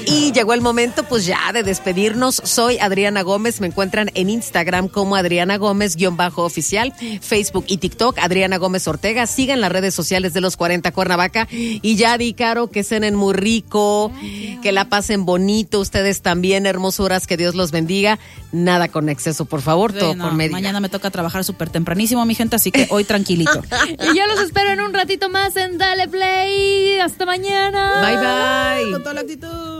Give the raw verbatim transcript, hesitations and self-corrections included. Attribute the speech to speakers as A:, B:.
A: Y llegó el momento pues ya de despedirnos. Soy Adriana Gómez, me encuentran en Instagram como Adriana Gómez guión bajo oficial, Facebook y TikTok Adriana Gómez Ortega. Sigan las redes sociales de los cuarenta Cuernavaca y ya di Caro que cenen muy rico, que la pasen bonito, ustedes también, hermosuras, que Dios los bendiga. Nada con exceso, por favor,
B: Sí,
A: todo
B: no,
A: por medida.
B: Mañana me toca trabajar súper tempranísimo, mi gente, así que hoy tranquilito.
C: Y yo los espero en un ratito más en Dale Play. Hasta mañana.
A: Bye bye.
B: Con toda la actitud.